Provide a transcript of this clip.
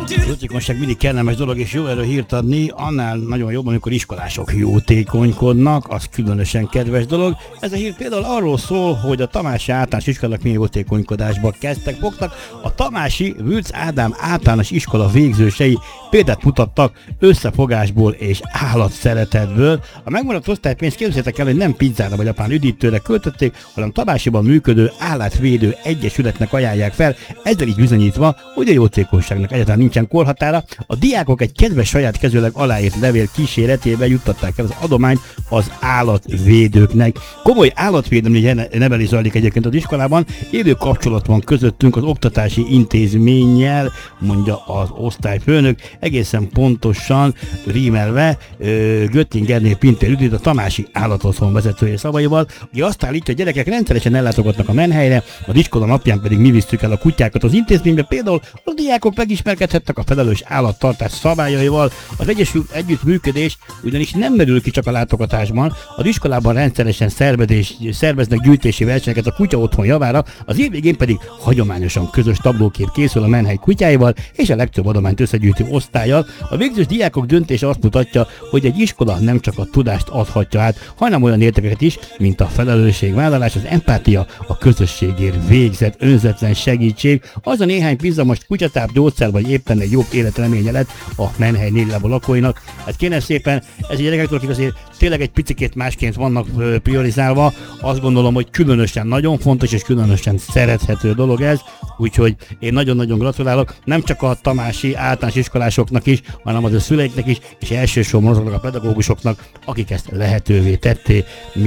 Jótékonyság mindig kellemes dolog, és jó erről hírt adni, annál nagyon jobban, amikor iskolások jótékonykodnak, az különösen kedves dolog. Ez a hír például arról szól, hogy a Tamási Általános Iskolák milyen jótékonykodásba kezdtek, fogtak. A Tamási Vülc Ádám Általános Iskola végzősei példát mutattak összefogásból és állatszeretetből. A megmaradt osztálypénzt képzeljétek el, hogy nem pizzára vagy apán üdítőre költötték, hanem Tamásiban működő állatvédő egyesületnek ajánlják fel, ezzel így bizonyítva, hogy a jótékonyságnak egyáltalán nincsen korhatára. A diákok egy kedves saját kezűleg aláírt levél kíséretében juttatták el az adományt az állatvédőknek. Komoly állatvédelmi nevelés zajlik egyébként az iskolában, élő kapcsolat van közöttünk az oktatási intézménnyel, mondja az osztályfőnök, egészen pontosan rímelve Göttingernél Pintér Judit, a Tamási Állatotthon vezetője szavaival, aki azt állítja, hogy gyerekek rendszeresen ellátogatnak a menhelyre, az iskola napján pedig mi visztük el a kutyákat az intézménybe, például a diákok megismerkedhettek a felelős állattartás szabályaival. Az egyesült együttműködés ugyanis nem merül ki csak a látogatásban, az iskolában rendszeresen szerveznek gyűjtési versenyeket a kutya otthon javára, az év végén pedig hagyományosan közös tablókép készül a menhely kutyáival és a legtöbb adományt összegyűjtő osztállyal. A végzős diákok döntése azt mutatja, hogy egy iskola nem csak a tudást adhatja át, hanem olyan értékeket is, mint a felelősségvállalás, az empátia, a közösségért végzett önzetlen segítség, az a néhány pizza most kutyatáp, gyógyszer vagy éppen egy jobb életreménye lett a menhely négylábú lakóinak. Hát kérem szépen, ez gyerekektől, akik azért tényleg egy picikét másként vannak priorizálva, azt gondolom, hogy különösen nagyon fontos és különösen szerethető dolog ez, úgyhogy én nagyon-nagyon gratulálok, nem csak a tamási általános iskolásoknak is, hanem az ő szüleiknek is, és elsősorban azoknak a pedagógusoknak, akik ezt lehetővé tették.